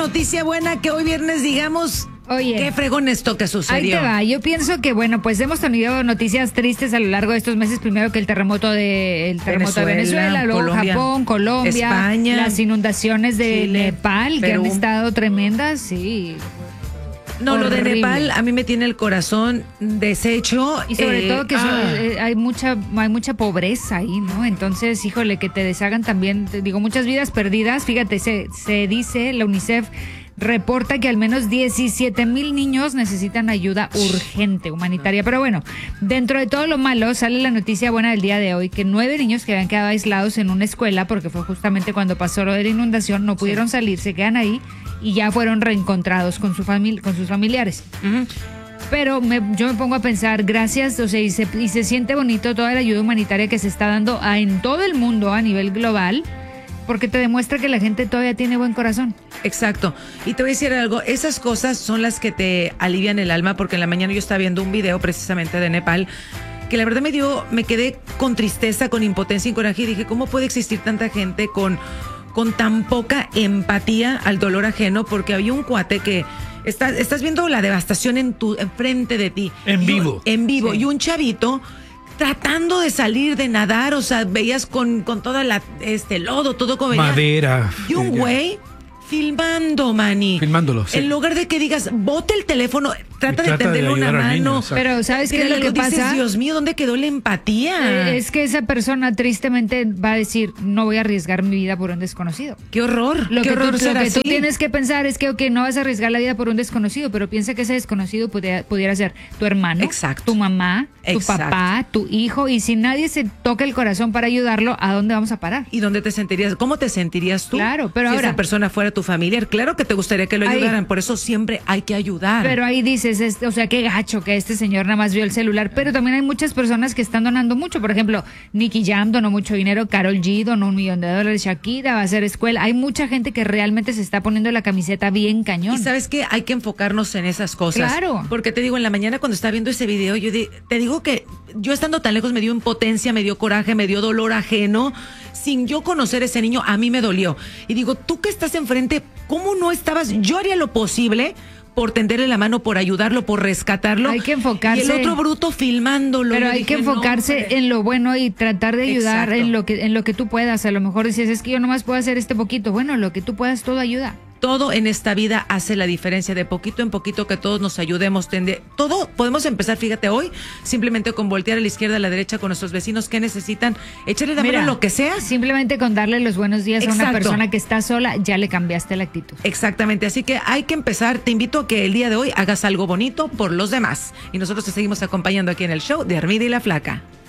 noticia buena que hoy viernes digamos. Oye, qué fregón esto que sucedió. Ahí te va. Yo pienso que, bueno, pues hemos tenido noticias tristes a lo largo de estos meses. Primero que el terremoto de Venezuela, luego Colombia, Japón, Colombia, España, las inundaciones de Chile, Nepal, Perú, que han estado tremendas, sí. No, horrible. Lo de Nepal a mí me tiene el corazón deshecho. Y sobre todo que hay mucha pobreza ahí, ¿no? Entonces, híjole, que te deshagan también, te digo, muchas vidas perdidas. Fíjate, se dice, la UNICEF reporta que al menos 17,000 niños necesitan ayuda urgente, humanitaria. Pero bueno, dentro de todo lo malo, sale la noticia buena del día de hoy, que 9 niños que habían quedado aislados en una escuela, porque fue justamente cuando pasó lo de la inundación, no pudieron salir, se quedan ahí y ya fueron reencontrados con sus familiares. Uh-huh. Pero yo me pongo a pensar, gracias, o sea, y se siente bonito toda la ayuda humanitaria que se está dando en todo el mundo a nivel global, porque te demuestra que la gente todavía tiene buen corazón. Exacto. Y te voy a decir algo, esas cosas son las que te alivian el alma, porque en la mañana yo estaba viendo un video precisamente de Nepal, que la verdad me quedé con tristeza, con impotencia y coraje, y dije, ¿cómo puede existir tanta gente con tan poca empatía al dolor ajeno? Porque había un cuate que estás viendo la devastación enfrente de ti. En vivo. Sí. Y un chavito tratando de salir, de nadar, o sea, veías con toda lodo, todo como madera. Y un güey filmándolo, sí. En lugar de que digas, bote el teléfono, trata de tenderle una mano. Niño, pero ¿sabes qué es lo que pasa? Dices, Dios mío, ¿dónde quedó la empatía? Es que esa persona tristemente va a decir, no voy a arriesgar mi vida por un desconocido. ¡Qué horror! Lo qué que horror tú tienes que pensar es que, ok, no vas a arriesgar la vida por un desconocido, pero piensa que ese desconocido pudiera ser tu hermano, exacto, tu mamá, tu papá, tu hijo, y si nadie se toca el corazón para ayudarlo, ¿a dónde vamos a parar? ¿Y dónde te sentirías? ¿Cómo te sentirías tú? Claro, pero si ahora esa persona fuera tu familiar, claro que te gustaría que lo ayudaran, por eso siempre hay que ayudar. Pero ahí dices, o sea, qué gacho que este señor nada más vio el celular, pero también hay muchas personas que están donando mucho. Por ejemplo, Nicky Jam donó mucho dinero, Karol G donó $1 millón, Shakira va a hacer escuela. Hay mucha gente que realmente se está poniendo la camiseta bien cañón. Y ¿sabes qué? Hay que enfocarnos en esas cosas. Claro. Porque te digo, en la mañana cuando estaba viendo ese video, te digo que yo estando tan lejos me dio impotencia, me dio coraje, me dio dolor ajeno. Sin yo conocer a ese niño, a mí me dolió. Y digo, tú que estás enfrente, ¿cómo no estabas? Yo haría lo posible por tenderle la mano, por ayudarlo, por rescatarlo. Hay que enfocarse. Y el otro bruto filmándolo. Pero hay que enfocarse en lo bueno y tratar de ayudar en lo que tú puedas. A lo mejor dices, es que yo nomás puedo hacer este poquito. Bueno, lo que tú puedas, todo ayuda. Todo en esta vida hace la diferencia, de poquito en poquito que todos nos ayudemos. Todo podemos empezar, fíjate, hoy, simplemente con voltear a la izquierda, a la derecha, con nuestros vecinos que necesitan, echarle la mano en lo que sea. Simplemente con darle los buenos días a una persona que está sola, ya le cambiaste la actitud. Exactamente, así que hay que empezar. Te invito a que el día de hoy hagas algo bonito por los demás. Y nosotros te seguimos acompañando aquí en el show de Armida y la Flaca.